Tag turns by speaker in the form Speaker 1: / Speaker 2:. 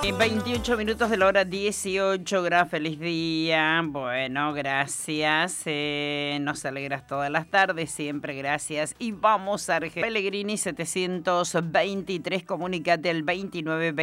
Speaker 1: 28 minutos de la hora 18, feliz día. Bueno, gracias. Nos alegras todas las tardes, siempre gracias. Y vamos a Pellegrini 723, comunicate al 29